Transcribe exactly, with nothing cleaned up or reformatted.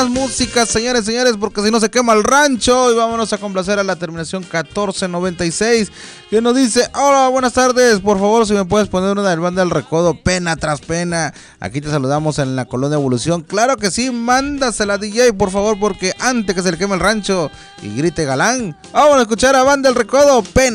música, señores, señores, porque si no se quema el rancho. Y vámonos a complacer a la terminación catorce noventa y seis, que nos dice: hola, buenas tardes, por favor, si me puedes poner una del Banda del Recodo, Pena tras Pena. Aquí te saludamos en la Colonia Evolución. Claro que sí, mándasela, D J, por favor, porque antes que se le queme el rancho y grite galán, vamos a escuchar a Banda del Recodo, Pena.